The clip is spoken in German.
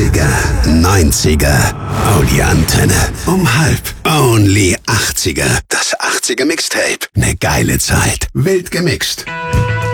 80er, 90er, oh die Antenne. Um 1:30, only 80er. Das 80er Mixtape. Ne geile Zeit. Wild gemixt.